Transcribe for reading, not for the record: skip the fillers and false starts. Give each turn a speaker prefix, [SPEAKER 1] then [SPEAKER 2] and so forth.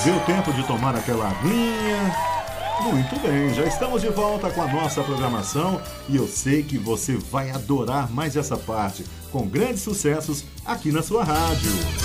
[SPEAKER 1] Deu tempo de tomar aquela aguinha? Muito bem, já estamos de volta com a nossa programação e eu sei que você vai adorar mais essa parte, com grandes sucessos aqui na sua rádio.